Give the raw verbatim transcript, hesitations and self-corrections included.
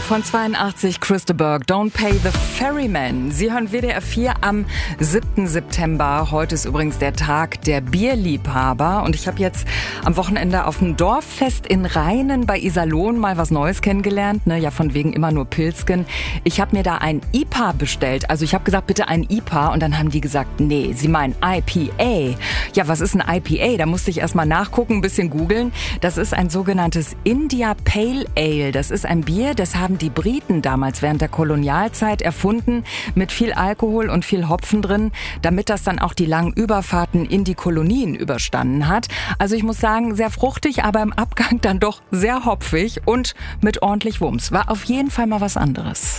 von zweiundachtzig, Chris de Burgh, Don't Pay the Ferryman. Sie hören W D R vier am siebten September. Heute ist übrigens der Tag der Bierliebhaber. Und ich habe jetzt am Wochenende auf dem Dorffest in Rheinen bei Iserlohn mal was Neues kennengelernt. Ne? Ja, von wegen immer nur Pilzken. Ich habe mir da ein I P A bestellt. Also ich habe gesagt, bitte ein I P A. Und dann haben die gesagt, nee, sie meinen I P A. Ja, was ist ein I P A? Da musste ich erst mal nachgucken, ein bisschen googeln. Das ist ein sogenanntes India Pale Ale. Das ist ein Bier, das haben die Briten damals während der Kolonialzeit erfunden, mit viel Alkohol und viel Hopfen drin, damit das dann auch die langen Überfahrten in die Kolonien überstanden hat. Also ich muss sagen, sehr fruchtig, aber im Abgang dann doch sehr hopfig und mit ordentlich Wumms. War auf jeden Fall mal was anderes.